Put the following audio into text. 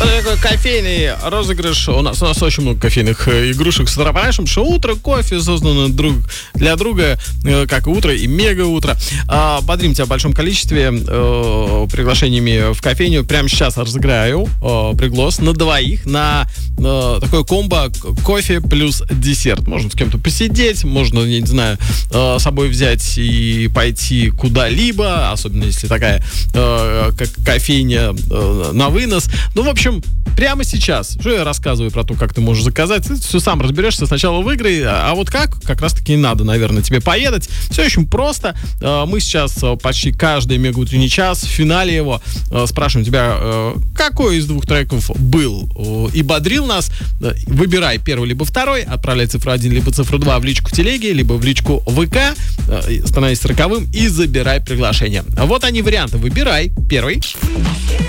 Такой кофейный розыгрыш. У нас очень много кофейных игрушек с утра. Понимаешь, что утро, кофе создано для друга, как и утро, и мега-утро. Бодрим тебя в большом количестве приглашениями в кофейню. Прямо сейчас разыграю приглас на двоих на такое комбо кофе плюс десерт. Можно с кем-то посидеть, можно, я не знаю, с собой взять и пойти куда-либо, особенно если такая как кофейня на вынос. Ну, в общем, прямо сейчас, что я рассказываю про то, как ты можешь заказать, ты все сам разберешься, сначала выиграй, а вот как раз-таки надо, наверное, тебе поедать. Все очень просто. Мы сейчас почти каждый мега-утренний час в финале его спрашиваем тебя, какой из двух треков был и бодрил нас. Выбирай первый либо второй, отправляй цифру 1 либо цифру 2 в личку телеги, либо в личку ВК, становись 40-м и забирай приглашение. Вот они варианты. Выбирай первый.